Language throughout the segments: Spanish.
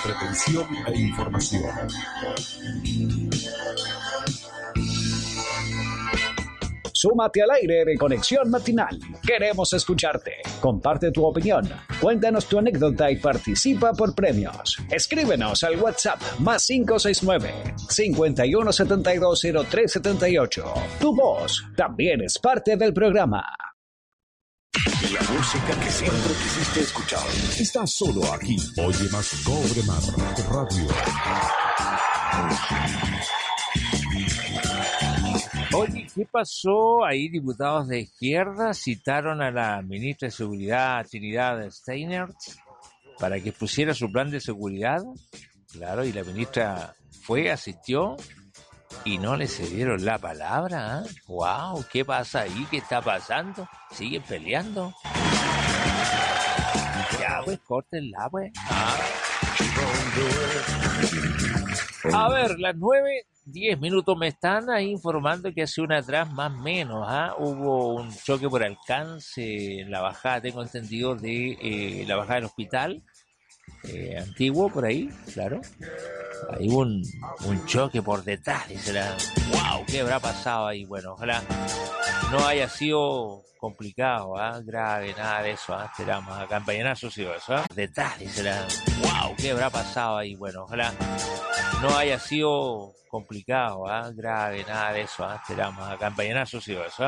entretención e información. Súmate al aire de Conexión Matinal. Queremos escucharte. Comparte tu opinión. Cuéntanos tu anécdota y participa por premios. Escríbenos al WhatsApp +569 51720378. Tu voz también es parte del programa. La música que siempre quisiste escuchar está solo aquí. Oye más Cobre Mar Radio. Oye, ¿qué pasó? Ahí diputados de izquierda citaron a la ministra de Seguridad, Trinidad Steiner, para que pusiera su plan de seguridad. Claro, y la ministra asistió y no le cedieron la palabra. ¡Wow! ¿Qué pasa ahí? ¿Qué está pasando? ¿Siguen peleando? Ya, pues, córtenla, pues. A ver, las 9:10 me están ahí informando que hace una atrás más o menos, hubo un choque por alcance en la bajada, tengo entendido, de la bajada del hospital antiguo, por ahí, claro. Hay un choque por detrás, dice la... ¡Wow! ¿Qué habrá pasado ahí? Bueno, ojalá no haya sido complicado, grave, nada de eso, esperamos, a campañanazo sí eso, detrás, dice la... ¡Wow! ¿Qué habrá pasado ahí? Bueno, ojalá no haya sido complicado, grave, nada de eso, esperamos, a campañanazo sí eso,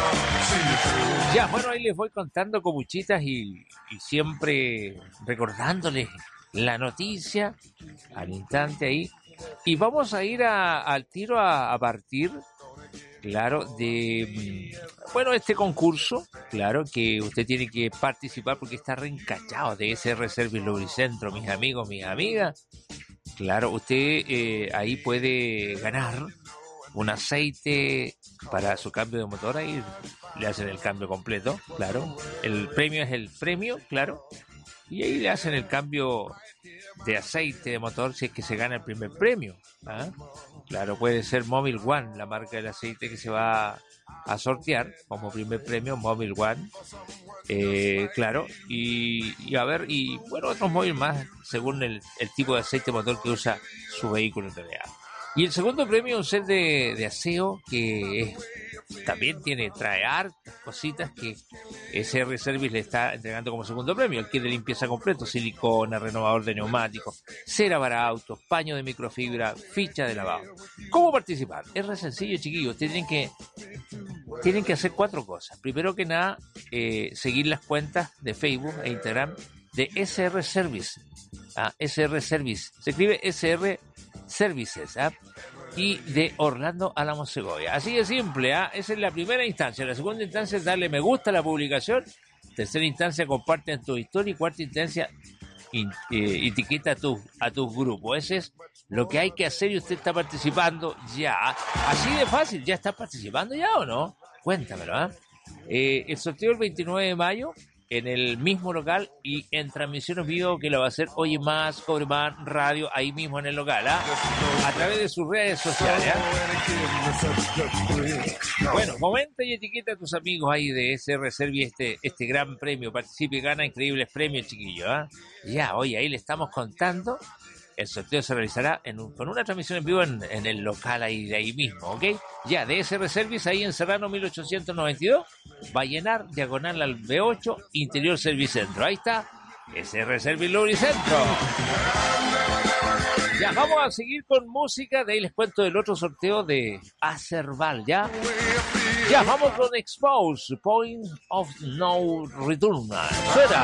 Ya, bueno, ahí les voy contando comuchitas y siempre recordándoles la noticia al instante ahí. Y vamos a ir al tiro a partir, claro, de, este concurso, claro, que usted tiene que participar porque está reencachado de SR Service Lubricentro, mis amigos, mis amigas. Claro, usted ahí puede ganar un aceite para su cambio de motor, ahí le hacen el cambio completo, claro. El premio es el premio, claro. Y ahí le hacen el cambio de aceite de motor si es que se gana el primer premio. Claro, puede ser Mobil One, la marca del aceite que se va a sortear como primer premio, Mobil One. Claro, y a ver, y bueno, otros móviles más según el tipo de aceite de motor que usa su vehículo en realidad. Y el segundo premio, un set de aseo que también trae hartas cositas que SR Service le está entregando como segundo premio. El kit de limpieza completo, silicona, renovador de neumáticos, cera para autos, paño de microfibra, ficha de lavado. ¿Cómo participar? Es re sencillo, chiquillos. Tienen que hacer 4 cosas. Primero que nada, seguir las cuentas de Facebook e Instagram de SR Service. SR Service. Se escribe SR Services, y de Orlando Álamos Segovia. Así de simple, esa es la primera instancia. La segunda instancia es darle me gusta a la publicación. Tercera instancia, comparte en tu historia. Y cuarta instancia, etiqueta a tus grupos. Ese es lo que hay que hacer y usted está participando ya. Así de fácil, ¿ya está participando ya o no? Cuéntamelo, el sorteo el 29 de mayo en el mismo local y en transmisión en vivo que lo va a hacer Oye Más, Cobre Mar Radio, ahí mismo en el local, a través de sus redes sociales. Bueno, comenta y etiqueta a tus amigos ahí de SR Service este gran premio, participe y gana increíbles premios, chiquillos. Ya, oye, ahí le estamos contando. El sorteo se realizará con una transmisión en vivo en el local ahí de ahí mismo, ¿ok? Ya, de SR Service, ahí en Serrano 1892, va a llenar, diagonal al B8, Interior Service Centro. Ahí está, SR Service Lubricentro. Ya, vamos a seguir con música, de ahí les cuento del otro sorteo de Acerval, ¿ya? Ya, vamos con Expose, Point of No Return. Suena.